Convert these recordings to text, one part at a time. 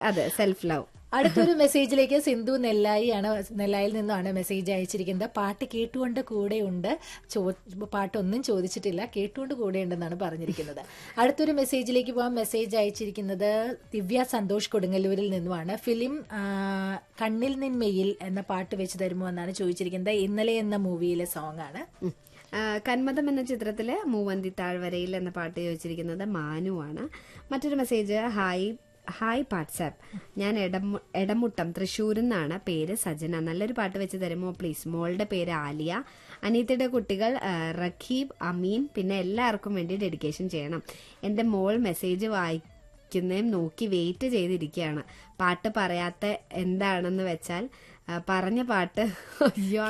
അതെ, self love. അടുത്തൊരു മെസ്സേജിലേക്ക് സിന്ധു നെല്ലായിൽ നിന്നാണ് മെസ്സേജ് അയച്ചിരിക്കുന്നത്. പാട്ട് കേട്ടുകൊണ്ട് കൂടെയുണ്ട്, പാട്ടൊന്നും ചോദിച്ചിട്ടില്ല, കേട്ടുകൊണ്ട് കൂടെയുണ്ടെന്നാണ് പറഞ്ഞിരിക്കുന്നത്. അടുത്തൊരു മെസ്സേജിലേക്ക് പോകാൻ മെസ്സേജ് അയച്ചിരിക്കുന്നത് ദിവ്യ സന്തോഷ് കൊടുങ്ങല്ലൂരിൽ നിന്നുമാണ്. ഫിലിം കണ്ണിൽ നിന്മെയിൽ എന്ന പാട്ട് വെച്ച് തരുമോ എന്നാണ് ചോദിച്ചിരിക്കുന്നത്. ഇന്നലെ എന്ന മൂവിയിലെ സോങ് ആണ്. കന്മദം എന്ന ചിത്രത്തിലെ മൂവന്തി താഴ്വരയിൽ എന്ന പാട്ട് ചോദിച്ചിരിക്കുന്നത് മാനുവാണ്. മറ്റൊരു മെസ്സേജ്, ഹായ് വാട്സാപ്പ്, ഞാൻ എടമുട്ടം തൃശ്ശൂരിൽ നിന്നാണ്, പേര് സജന, നല്ലൊരു പാട്ട് വെച്ച് തരുമോ പ്ലീസ്. മോളുടെ പേര് ആലിയ, അനീത്തയുടെ കുട്ടികൾ റഖീബ്, അമീൻ, പിന്നെ എല്ലാവർക്കും വേണ്ടി ഡെഡിക്കേഷൻ ചെയ്യണം. എന്റെ മോൾ മെസ്സേജ് വായിക്കുന്നതും നോക്കി വെയിറ്റ് ചെയ്തിരിക്കുകയാണ്. പാട്ട് പറയാത്ത എന്താണെന്ന് വെച്ചാൽ പറഞ്ഞ പാട്ട് അയ്യോ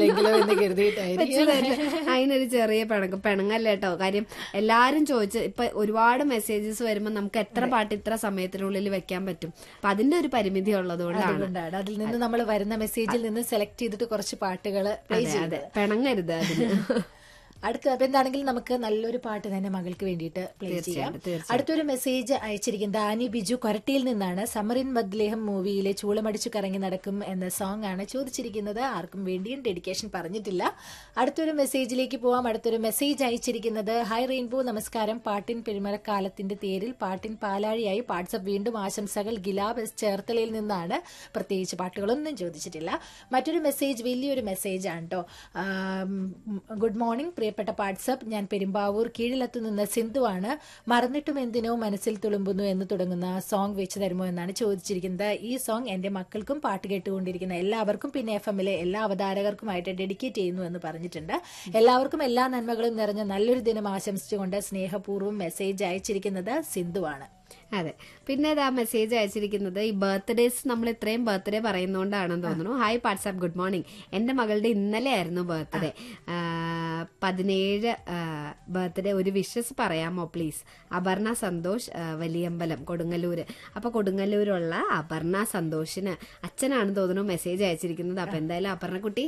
അതിനൊരു ചെറിയ പിണങ്ങല്ല കേട്ടോ. കാര്യം എല്ലാരും ചോദിച്ച് ഇപ്പൊ ഒരുപാട് മെസ്സേജസ് വരുമ്പോൾ നമുക്ക് എത്ര പാട്ട് ഇത്ര സമയത്തിനുള്ളിൽ വെക്കാൻ പറ്റും. അപ്പൊ അതിന്റെ ഒരു പരിമിതി ഉള്ളതുകൊണ്ടാണ്. അതിൽ നിന്ന് നമ്മൾ വരുന്ന മെസ്സേജിൽ നിന്ന് സെലക്ട് ചെയ്തിട്ട് കുറച്ച് പാട്ടുകൾ. അതെ, പിണങ്ങരുത് അതിന്. അപ്പൊ എന്താണെങ്കിലും നമുക്ക് നല്ലൊരു പാട്ട് തന്നെ മകൾക്ക് വേണ്ടിയിട്ട് പ്ലേ ചെയ്യാം. അടുത്തൊരു മെസ്സേജ് അയച്ചിരിക്കുന്നത് ആനി ബിജു കൊരട്ടിയിൽ നിന്നാണ്. സമറിൻ ബദ്ലേഹം മൂവിയിലെ ചൂളമടിച്ചു കറങ്ങി നടക്കും എന്ന സോങ് ആണ് ചോദിച്ചിരിക്കുന്നത്. ആർക്കും വേണ്ടിയും ഡെഡിക്കേഷൻ പറഞ്ഞിട്ടില്ല. അടുത്തൊരു മെസ്സേജിലേക്ക് പോവാം. അടുത്തൊരു മെസ്സേജ് അയച്ചിരിക്കുന്നത്, ഹായ് റെയിൻബോ, നമസ്കാരം. പാട്ടിൻ പെരുമഴക്കാലത്തിന്റെ തേരിൽ പാട്ടിൻ പാലാഴിയായി വാട്സപ്പ് വീണ്ടും ആശംസകൾ. ഗിലാബ് എസ് ചേർത്തലയിൽ നിന്നാണ്. പ്രത്യേകിച്ച് പാട്ടുകളൊന്നും ചോദിച്ചിട്ടില്ല. മറ്റൊരു മെസ്സേജ് വലിയൊരു മെസ്സേജ് ആണ് കേട്ടോ. ഗുഡ് മോർണിംഗ് പ്രിയപ്പെട്ട വാട്സപ്പ്, ഞാൻ പെരുമ്പാവൂർ കീഴിലത്തു നിന്ന് സിന്ധുവാണ്. മറന്നിട്ടും എന്തിനോ മനസ്സിൽ തുളുമ്പുന്നു എന്ന് തുടങ്ങുന്ന സോങ് വെച്ച് തരുമോ എന്നാണ് ചോദിച്ചിരിക്കുന്നത്. ഈ സോങ് എന്റെ മക്കൾക്കും പാട്ട് കേട്ടുകൊണ്ടിരിക്കുന്ന എല്ലാവർക്കും പിന്നെ FM-ലെ എല്ലാ അവതാരകർക്കുമായിട്ട് ഡെഡിക്കേറ്റ് ചെയ്യുന്നു എന്ന് പറഞ്ഞിട്ടുണ്ട്. എല്ലാവർക്കും എല്ലാ നന്മകളും നിറഞ്ഞ നല്ലൊരു ദിനം ആശംസിച്ചുകൊണ്ട് സ്നേഹപൂർവ്വം മെസ്സേജ് അയച്ചിരിക്കുന്നത് സിന്ധുവാണ്. അതെ, പിന്നെ ആ മെസ്സേജ് അയച്ചിരിക്കുന്നത് ഈ ബർത്ത്ഡേസ് നമ്മൾ ഇത്രയും ബർത്ത്ഡേ പറയുന്നോണ്ടാണെന്ന് തോന്നുന്നു. Hi WhatsApp, good morning. എന്റെ മകളുടെ ഇന്നലെ ആയിരുന്നു ബർത്ത്ഡേ, 17 ബർത്ത്ഡേ. ഒരു വിഷസ് പറയാമോ പ്ലീസ്. അപർണ സന്തോഷ്, വലിയമ്പലം, കൊടുങ്ങല്ലൂര്. അപ്പൊ കൊടുങ്ങല്ലൂരുള്ള അപർണ സന്തോഷിന് അച്ഛനാണെന്ന് തോന്നുന്നു മെസ്സേജ് അയച്ചിരിക്കുന്നത്. അപ്പൊ എന്തായാലും അപർണക്കുട്ടി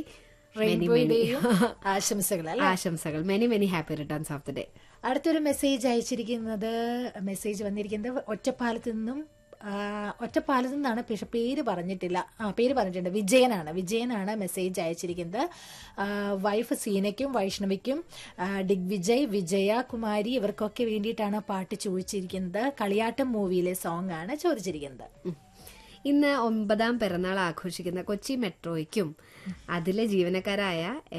ആശംസകൾ. Many many happy returns of the day. അടുത്തൊരു മെസ്സേജ് വന്നിരിക്കുന്നത് ഒറ്റപ്പാലത്ത് നിന്നാണ്. പക്ഷെ പേര് പറഞ്ഞിട്ടുണ്ട്. വിജയനാണ് മെസ്സേജ് അയച്ചിരിക്കുന്നത്. വൈഫ് സീനയ്ക്കും വൈഷ്ണവിക്കും ദിഗ്വിജയ്, വിജയ കുമാരി ഇവർക്കൊക്കെ വേണ്ടിയിട്ടാണ് പാട്ട് ചോദിച്ചിരിക്കുന്നത്. കളിയാട്ടം മൂവിയിലെ സോങ് ആണ് ചോദിച്ചിരിക്കുന്നത്. ഇന്ന് 9ാം പിറന്നാൾ ആഘോഷിക്കുന്ന കൊച്ചി മെട്രോയ്ക്കും അതിലെ ജീവനക്കാരായ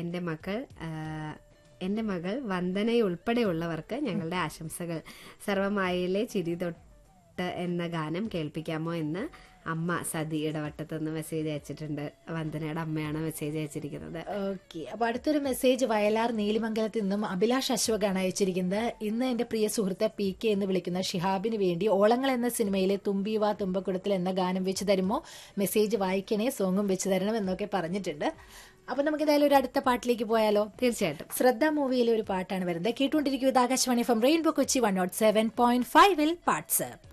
എന്റെ മകൾ വന്ദനയുൾപ്പെടെയുള്ളവർക്ക് ഞങ്ങളുടെ ആശംസകൾ. സർവമായിലെ ചിരി തൊട്ട് എന്ന ഗാനം കേൾപ്പിക്കാമോ എന്ന് അമ്മ സതി ഇടവട്ടത്തുനിന്ന് മെസ്സേജ് അയച്ചിട്ടുണ്ട്. വന്ദനയുടെ അമ്മയാണ് മെസ്സേജ് അയച്ചിരിക്കുന്നത്. ഓക്കെ, അപ്പൊ അടുത്തൊരു മെസ്സേജ് വയലാർ നീലിമംഗലത്ത് നിന്നും അഭിലാഷ് അശ്വകാണ് അയച്ചിരിക്കുന്നത്. ഇന്ന് എന്റെ പ്രിയ സുഹൃത്ത് PK എന്ന് വിളിക്കുന്ന ഷിഹാബിന് വേണ്ടി ഓളങ്ങൾ എന്ന സിനിമയിലെ തുമ്പീവാ തുമ്പക്കുടത്തിൽ എന്ന ഗാനം വെച്ച് തരുമോ. മെസ്സേജ് വായിക്കണേ, സോങ്ങും വെച്ച് തരണം എന്നൊക്കെ പറഞ്ഞിട്ടുണ്ട്. അപ്പൊ നമുക്ക് എന്തായാലും ഒരു അടുത്ത പാട്ടിലേക്ക് പോയാലോ? തീർച്ചയായിട്ടും. ശ്രദ്ധ മൂവിയിലെ ഒരു പാട്ടാണ് വരുന്നത്. കേട്ടുകൊണ്ടിരിക്കുന്നത് Akashvani FM rainbow Kochi 107.5 WhatsApp.